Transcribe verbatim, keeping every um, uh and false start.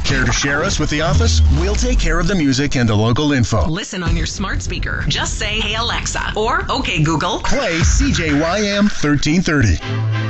Care to share us with the office? We'll take care of the music and the local info. Listen on your smart speaker. Just say, "Hey Alexa," or "Okay Google, play C J Y M thirteen thirty."